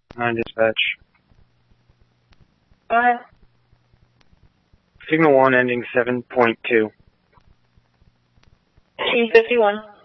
Dispatch. Go ahead. Signal 1 ending 7.2. Team 51.